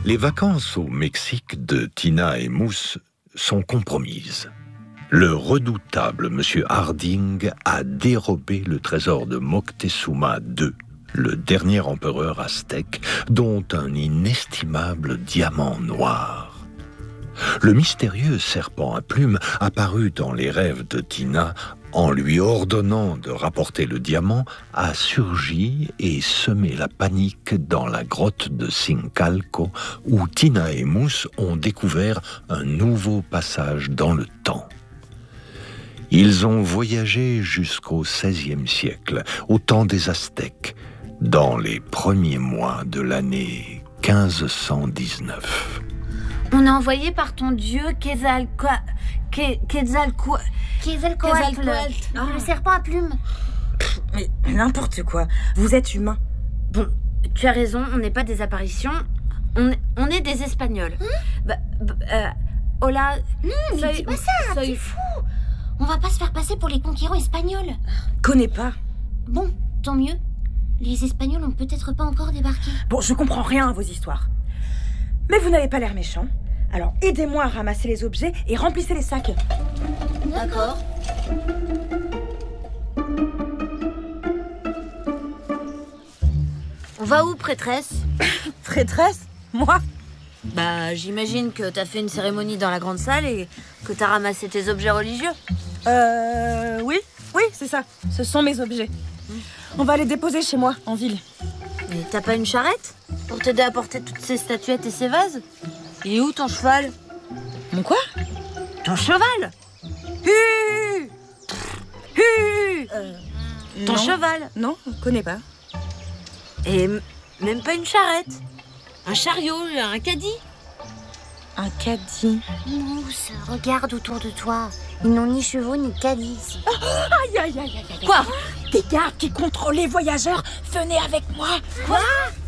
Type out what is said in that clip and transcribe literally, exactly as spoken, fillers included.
Les vacances au Mexique de Tina et Mousse sont compromises. Le redoutable monsieur Harding a dérobé le trésor de Moctezuma deux, le dernier empereur aztèque, dont un inestimable diamant noir. Le mystérieux serpent à plumes apparu dans les rêves de Tina en lui ordonnant de rapporter le diamant, a surgi et semé la panique dans la grotte de Sincalco, où Tina et Mousse ont découvert un nouveau passage dans le temps. Ils ont voyagé jusqu'au seizième siècle, au temps des Aztèques, dans les premiers mois de l'année quinze cent dix-neuf. On est envoyé par ton dieu Quetzalcoatl. Quetzalcoatl. Quetzalcoatl. Ah. Le serpent à plumes. Pff, mais n'importe quoi. Vous êtes humain. Bon, tu as raison, on n'est pas des apparitions. On est, on est des Espagnols. Hein bah, bah, euh, hola. Non, mais soy, dis pas ça, soy... t'es fou. On va pas se faire passer pour les conquérants espagnols. Connais pas. Bon, tant mieux. Les Espagnols ont peut-être pas encore débarqué. Bon, je comprends rien à vos histoires. Mais vous n'avez pas l'air méchant. Alors aidez-moi à ramasser les objets et remplissez les sacs. D'accord. On va où, prêtresse? Prêtresse? Moi? Bah, j'imagine que t'as fait une cérémonie dans la grande salle et que t'as ramassé tes objets religieux. Euh... Oui, oui, c'est ça. Ce sont mes objets. On va les déposer chez moi, en ville. Mais t'as pas une charrette pour t'aider à porter toutes ces statuettes et ces vases? Il est où ton cheval? Mon quoi? Ton cheval? Hu Hu euh, Ton non. cheval? Non, je connais pas. Et m- même pas une charrette? Un chariot, un caddie? Un caddie. Mousse, regarde autour de toi. Ils n'ont ni chevaux ni caddie. Aïe, aïe, aïe, aïe, aïe. Quoi? Des gardes qui contrôlent les voyageurs. Venez avec moi. Quoi?